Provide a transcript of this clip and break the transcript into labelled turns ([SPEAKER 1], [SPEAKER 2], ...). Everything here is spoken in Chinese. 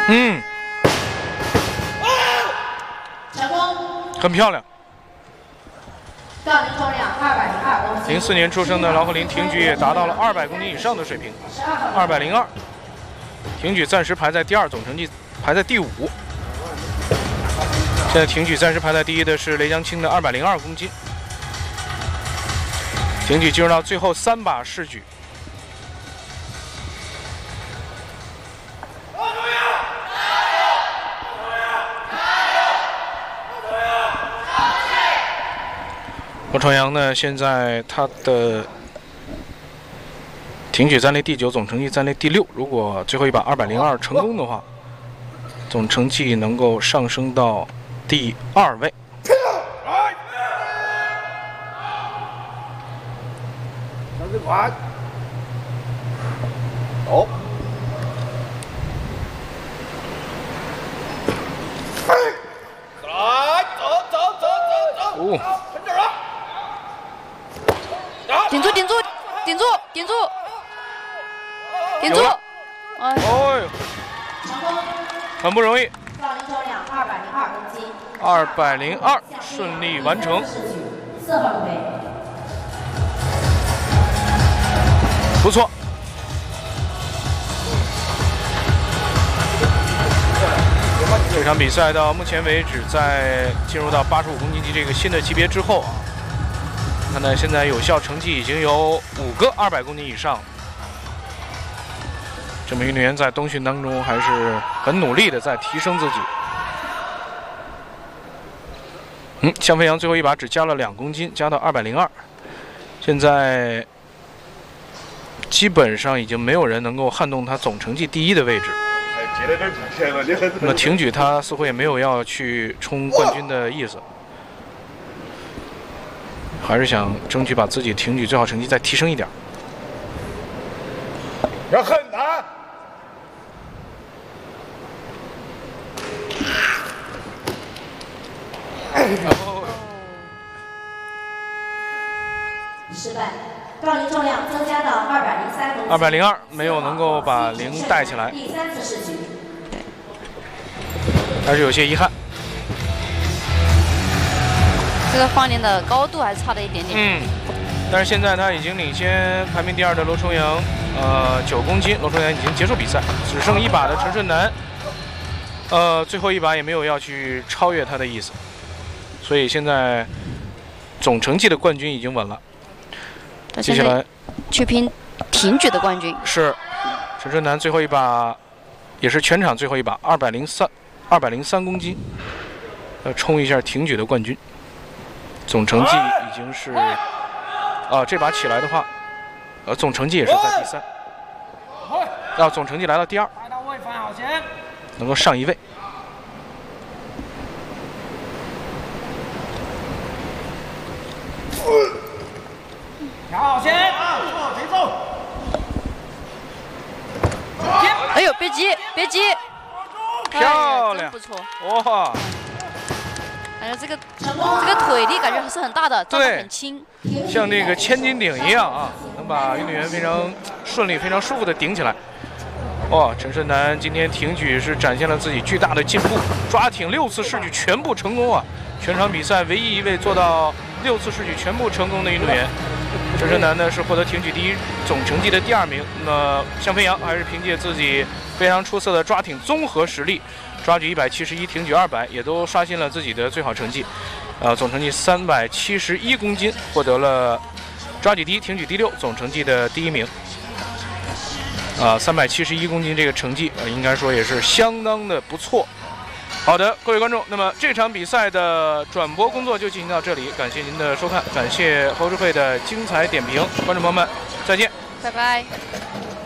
[SPEAKER 1] 成功，
[SPEAKER 2] 很漂亮。
[SPEAKER 1] 杠铃重量202公斤。
[SPEAKER 2] 04年出生的劳赫林挺举也达到了200公斤以上的水平，202。挺举暂时排在第2，总成绩排在第5。现在挺举暂时排在第1的是雷江青的202公斤。挺举进入到最后3把试举。罗朝阳呢，现在他的挺举暂列第9，总成绩暂列第6。如果最后一把202成功的话，总成绩能够上升到第2位。
[SPEAKER 3] 好。来，走。
[SPEAKER 4] 顶住！哎
[SPEAKER 2] 呦，很不容易。
[SPEAKER 1] 杠铃重量202公斤。
[SPEAKER 2] 202顺利完成。
[SPEAKER 1] 4号位。
[SPEAKER 2] 不错。这场比赛到目前为止，在进入到85公斤级这个新的级别之后啊，看来现在有效成绩已经有5个200公斤以上。这名运动员在冬训当中还是很努力的在提升自己。向飞扬最后一把只加了2公斤，加到202。现在基本上已经没有人能够撼动他总成绩第1的位置。那么挺举他似乎也没有要去冲冠军的意思，还是想争取把自己挺举最好成绩再提升一点。
[SPEAKER 3] 要很难。
[SPEAKER 1] 失败，杠铃重量增加到203公斤。
[SPEAKER 2] 202没有能够把0带起来，
[SPEAKER 1] 第3次试举，
[SPEAKER 2] 还是有些遗憾。
[SPEAKER 4] 这个放连的高度还是差了一点点。
[SPEAKER 2] 但是现在他已经领先排名第2的罗重阳，9公斤。罗重阳已经结束比赛，只剩1把的陈顺南，最后一把也没有要去超越他的意思，所以现在总成绩的冠军已经稳了。接下来
[SPEAKER 4] 去拼挺举的冠军。
[SPEAKER 2] 是陈顺南最后一把，也是全场最后一把203公斤，要冲一下挺举的冠军。总成绩已经是这把起来的话，总成绩也是在第3，总成绩来到第2，能够上1位。
[SPEAKER 5] 调好先，节奏。
[SPEAKER 4] 哎呦，别急，
[SPEAKER 2] 漂亮，
[SPEAKER 4] 真不错，
[SPEAKER 2] 哇！
[SPEAKER 4] 感觉这个腿力感觉还是很大的，站得很轻，
[SPEAKER 2] 像这个千斤顶一样啊，能把运动员非常顺利、非常舒服的顶起来。哇，陈顺南今天挺举是展现了自己巨大的进步，抓挺6次试举全部成功啊！全场比赛唯一一位做到6次试举全部成功的运动员。陈顺南呢是获得挺举第1总成绩的第2名。那么向飞扬还是凭借自己非常出色的抓挺综合实力，抓举171，挺举200，也都刷新了自己的最好成绩。总成绩371公斤，获得了抓举第1、挺举第6，总成绩的第1名。371公斤这个成绩，应该说也是相当的不错。好的，各位观众，那么这场比赛的转播工作就进行到这里，感谢您的收看，感谢侯智慧的精彩点评，观众朋友们，再见，
[SPEAKER 4] 拜拜。